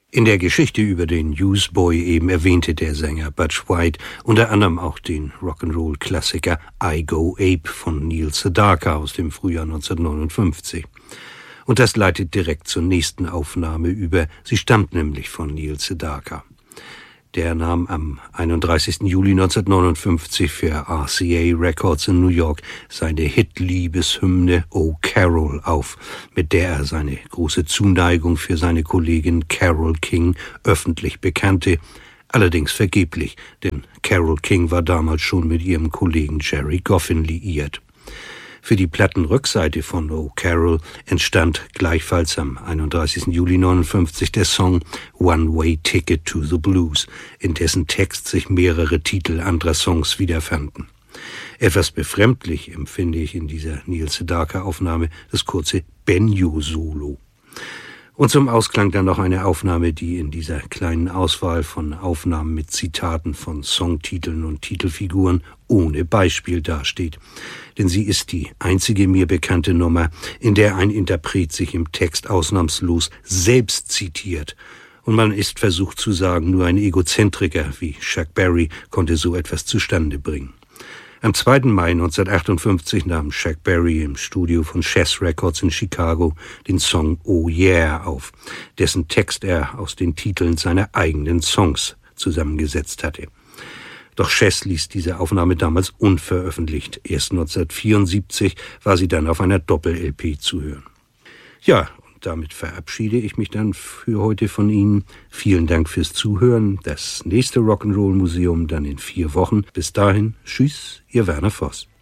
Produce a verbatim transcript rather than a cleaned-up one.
In der Geschichte über den Newsboy eben erwähnte der Sänger Butch White unter anderem auch den Rock'n'Roll-Klassiker I Go Ape von Neil Sedaka aus dem Frühjahr neunzehnhundertneunundfünfzig. Und das leitet direkt zur nächsten Aufnahme über. Sie stammt nämlich von Neil Sedaka. Der nahm am einunddreißigsten Juli neunzehnhundertneunundfünfzig für R C A Records in New York seine Hit-Liebeshymne Oh Carol auf, mit der er seine große Zuneigung für seine Kollegin Carole King öffentlich bekannte, allerdings vergeblich, denn Carole King war damals schon mit ihrem Kollegen Jerry Goffin liiert. Für die Plattenrückseite von Oh Carol entstand gleichfalls am einunddreißigsten Juli neunundfünfzig der Song One Way Ticket to the Blues, in dessen Text sich mehrere Titel anderer Songs wiederfanden. Etwas befremdlich empfinde ich in dieser Neil Sedaka-Aufnahme das kurze Benjo-Solo. Und zum Ausklang dann noch eine Aufnahme, die in dieser kleinen Auswahl von Aufnahmen mit Zitaten von Songtiteln und Titelfiguren ohne Beispiel dasteht. Denn sie ist die einzige mir bekannte Nummer, in der ein Interpret sich im Text ausnahmslos selbst zitiert. Und man ist versucht zu sagen, nur ein Egozentriker wie Chuck Berry konnte so etwas zustande bringen. Am zweiten Mai neunzehnhundertachtundfünfzig nahm Chuck Berry im Studio von Chess Records in Chicago den Song Oh Yeah auf, dessen Text er aus den Titeln seiner eigenen Songs zusammengesetzt hatte. Doch Chess ließ diese Aufnahme damals unveröffentlicht. Erst neunzehnhundertvierundsiebzig war sie dann auf einer Doppel-L P zu hören. Ja, damit verabschiede ich mich dann für heute von Ihnen. Vielen Dank fürs Zuhören. Das nächste Rock'n'Roll Museum dann in vier Wochen. Bis dahin, tschüss, Ihr Werner Voss.